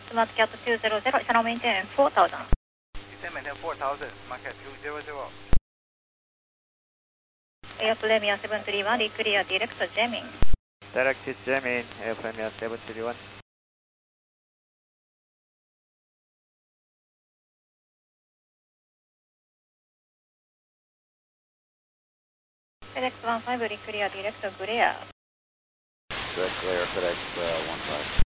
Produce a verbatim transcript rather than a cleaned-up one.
Smart Cat two zero zero, shall maintain four thousand. You can maintain four thousand, Smart Cat two zero zero. Air Premier seven three one, clear direct jamming. Directed jamming, Air Premier seven three one. FedEx one five, clear direct glare. Direct glare, FedEx uh, one five.